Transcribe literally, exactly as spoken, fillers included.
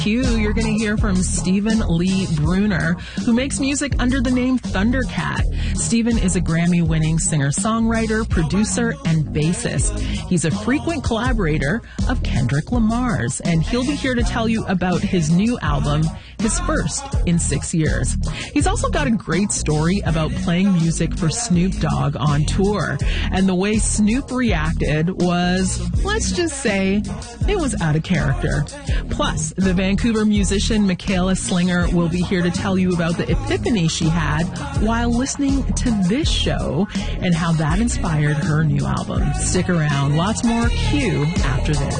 Q, you're going to hear from Stephen Lee Bruner, who makes music under the name Thundercat. Stephen is a Grammy-winning singer-songwriter, producer, and bassist. He's a frequent collaborator of Kendrick Lamar's, and he'll be here to tell you about his new album, his first in six years. He's also got a great story about playing music for Snoop Dogg on tour, and the way Snoop reacted was, let's just say, it was out of character. Plus, the Vancouver musician Michaela Slinger will be here to tell you about the epiphany she had while listening to this show and how that inspired her new album. Stick around. Lots more Q after this.